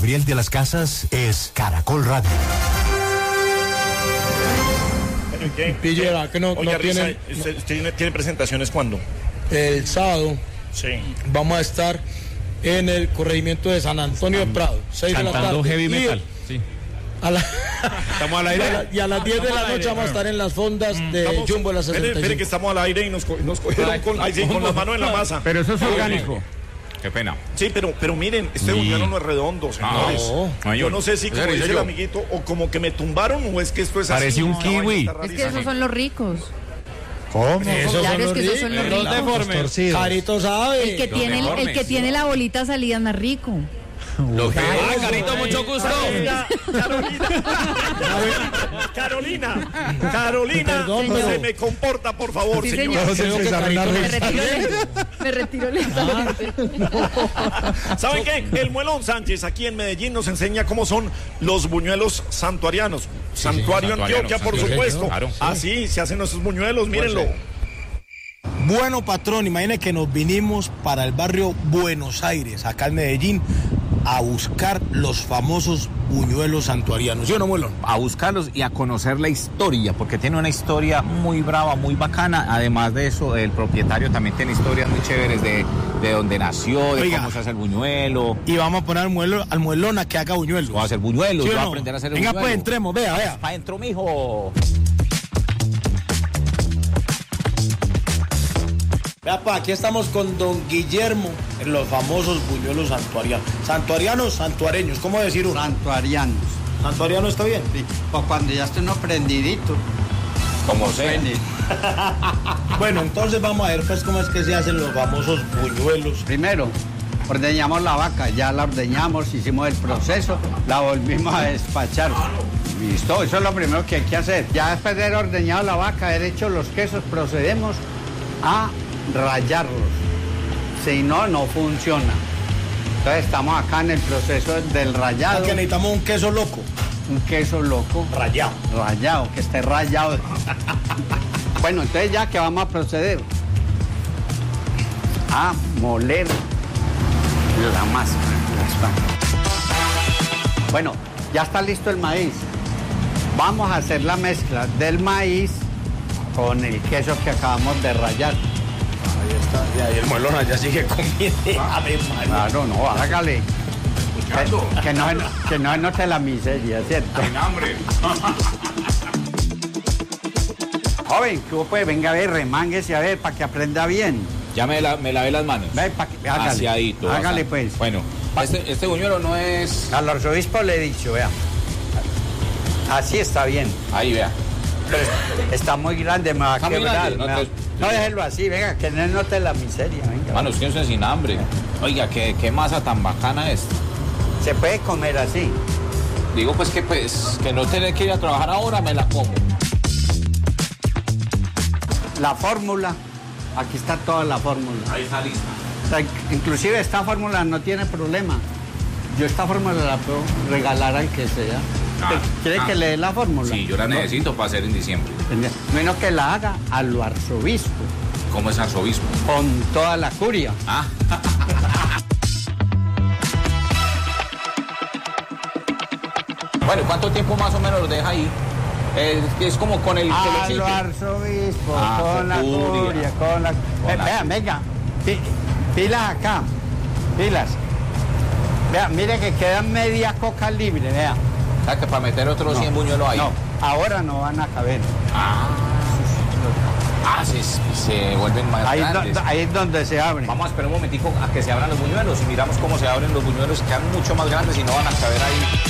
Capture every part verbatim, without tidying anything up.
Gabriel de las Casas es Caracol Radio. ¿Qué? Pillera, que no, Oiga, no Risa, tiene... ¿usted tiene, tiene presentaciones cuándo? El sábado Sí. vamos a estar en el corregimiento de San Antonio de Prado, seis de la Cantando tarde. heavy Y metal. Sí. A la... Estamos al y, a aire. la- y a las diez de la noche vamos a estar en las fondas de Estamos- Jumbo de la Espere, sesenta y espere que cinco. estamos al aire y nos, co- nos cogieron con, ay, sí, con las manos en la masa. Pero eso es orgánico. Qué pena. Sí, pero, pero miren, este Sí. buñuelo no es redondo, señores. No. Yo no sé si, como Serio, dice el serio. amiguito, o como que me tumbaron o es que esto es Parece así. un Esta vaina kiwi. está Es que rarísima. esos son los ricos. ¿Cómo? Claro, es que esos son los ricos. Carito sabe. El que, tiene, el, el que tiene la bolita salida es más rico. Lo que... Ah, Carito, mucho gusto. Carolina, Carolina, Carolina, Carolina, Perdón, se pero- me comporta, por favor, Sí, señor. señor. Creo que Carito Me me- retiro lento. Me retiro lentamente. ¿Saben qué? El Muelón Sánchez aquí en Medellín nos enseña cómo son los buñuelos santuarianos. Santuario santuarianos, Antioquia, por santuarianos, supuesto. claro. Así se hacen esos buñuelos, mírenlo. Bueno, patrón, imagine que nos vinimos para el barrio Buenos Aires, acá en Medellín, a buscar los famosos buñuelos santuarianos. ¿Sí o no, Muelón? A buscarlos y a conocer la historia, porque tiene una historia muy brava, muy bacana. Además de eso, el propietario también tiene historias muy chéveres de, de dónde nació, de Oiga. cómo se hace el buñuelo. Y vamos a poner al, muelo, al muelón a que haga buñuelos. Voy a hacer buñuelos, ¿Sí o voy a no? aprender a hacer el Venga, buñuelo. pues entremos, vea, vea. Pa' adentro, mijo. Vea, pa, aquí estamos con don Guillermo en los famosos buñuelos santuarianos. Santuarianos, santuareños, ¿cómo decir uno? Santuarianos. ¿Santuariano está bien? Sí. Pues cuando ya esté uno prendidito. Como sea. suene. Bueno, entonces vamos a ver pues cómo es que se hacen los famosos buñuelos. Primero, ordeñamos la vaca. Ya la ordeñamos, hicimos el proceso, la volvimos a despachar. Listo, eso es lo primero que hay que hacer. Ya después de haber ordeñado la vaca, haber hecho los quesos, procedemos a rallarlos. Si no, no funciona. Entonces estamos acá en el proceso del rallado. Que necesitamos un queso loco, Un queso loco. rallado. Rayado, que esté rayado. Bueno, entonces ya que vamos a proceder a moler la masa. Bueno, ya está listo el maíz. Vamos a hacer la mezcla del maíz con el queso que acabamos de rallar. Ahí está, ya, y el muelón allá sigue comiendo. A ver, María. Claro, no, hágale. Que, que no, que no se note la miseria, ¿cierto? hambre. Joven, que pues venga a ver, remánguese a ver, para que aprenda bien. Ya me, la, me lavé las manos. Ve, pa' que- hágale. Aseadito. Hágale, bastante. pues. Bueno, este, este buñuelo no es... Al arzobispo le he dicho, vea. Así está bien. Ahí, vea. Pero es- está muy grande, me va a Está muy quebrar. grande, no me va- te- No, déjelo así, venga, que no note la miseria, venga. Mano, es que no sin hambre. Oiga, qué, qué masa tan bacana es. Se puede comer así. Digo pues que pues que no tener que ir a trabajar ahora, me la como. La fórmula, aquí está toda la fórmula. Ahí está lista. O sea, inclusive esta fórmula no tiene problema. Yo esta fórmula la puedo regalar al que sea. Ah, ¿Quiere ah. que le dé la fórmula? Sí, yo la No, necesito para hacer en diciembre. menos que la haga a lo arzobispo, ¿Cómo es arzobispo? con toda la curia. Ah. Bueno, ¿cuánto tiempo más o menos lo deja ahí? Es, es como con el... con el A chile. lo arzobispo, Ah, con la curia. curia, con la... Ve- la- Vean, venga, pi- pilas acá, pilas. Vean, mire que queda media coca libre, vean. O sea, que para meter otros cien buñuelos ahí. No, ahora no van a caber. Ah, ah se, se vuelven más Ahí, es grandes. do- ahí es donde se abren. Vamos a esperar un momentico a que se abran los buñuelos y miramos cómo se abren los buñuelos, quedan mucho más grandes y no van a caber ahí.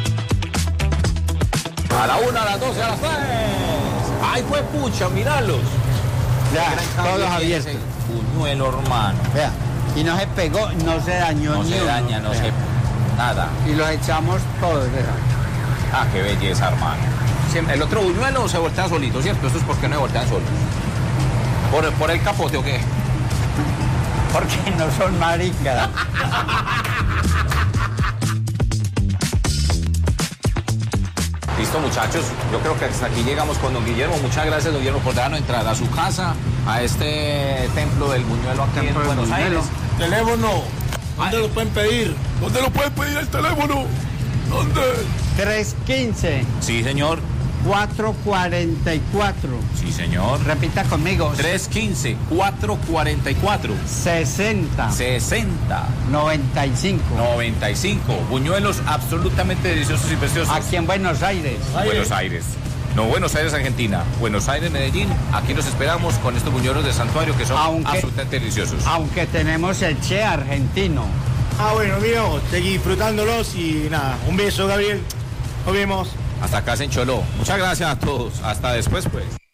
A la una, a las doce, a las tres. ¡Ay, fue pucha! ¡Míralos! Ya, Qué gran cambio todos tiene abiertos. ese Buñuelo, hermano. Vea, y no se pegó, no se dañó No ni se uno. daña, no Vea. se... Nada. Y los echamos todos, vea. Ah, qué belleza, hermano. Siempre- El otro buñuelo se voltea solito, ¿cierto? Esto es porque no se voltean solos. ¿Por, ¿Por el capote o qué? Porque no son maricas. Listo, muchachos. Yo creo que hasta aquí llegamos con don Guillermo. Muchas gracias, don Guillermo, por darnos entrada a su casa, a este templo del buñuelo aquí Templo en del Buenos Buñuelo. Aires. Teléfono, ¿dónde Ay. lo pueden pedir? ¿Dónde lo pueden pedir el teléfono? ¿Dónde? tres quince, Sí, señor. cuatro cuarenta y cuatro. Sí, señor. Repita conmigo. tres quince, cuatro cuarenta y cuatro. sesenta, sesenta. noventa y cinco. noventa y cinco. Buñuelos absolutamente deliciosos y preciosos. Aquí en Buenos Aires. Buenos Aires. No, Buenos Aires, Argentina. Buenos Aires, Medellín. Aquí los esperamos con estos buñuelos de santuario que son Aunque- absolutamente deliciosos. Aunque tenemos el Che argentino. Ah, bueno, mira, seguí disfrutándolos y nada, un beso, Gabriel. Nos vemos. Hasta acá se encholó. Muchas gracias a todos. Hasta después, pues.